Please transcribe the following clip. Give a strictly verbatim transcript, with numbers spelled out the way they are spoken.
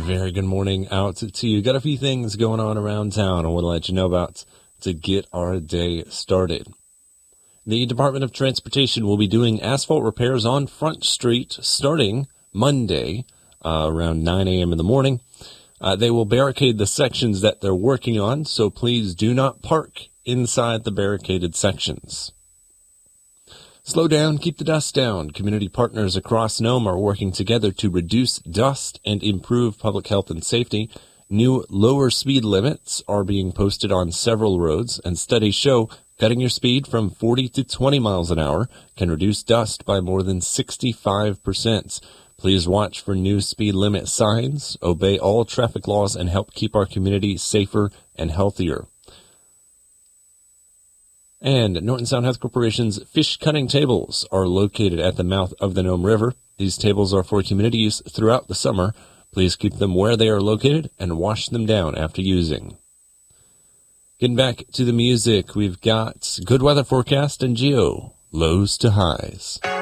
very good morning out to you. Got a few things going on around town I want to let you know about to get our day started. The Department of Transportation will be doing asphalt repairs on Front Street starting Monday uh, around nine a.m. in the morning. Uh, they will barricade the sections that they're working on, so please do not park inside the barricaded sections. Slow down, keep the dust down. Community partners across Nome are working together to reduce dust and improve public health and safety. New lower speed limits are being posted on several roads, and studies show cutting your speed from forty to twenty miles an hour can reduce dust by more than sixty-five percent. Please watch for new speed limit signs, obey all traffic laws, and help keep our community safer and healthier. And Norton Sound Health Corporation's fish cutting tables are located at the mouth of the Nome River. These tables are for community use throughout the summer. Please keep them where they are located and wash them down after using. Getting back to the music, we've got good weather forecast and Geo, lows to highs.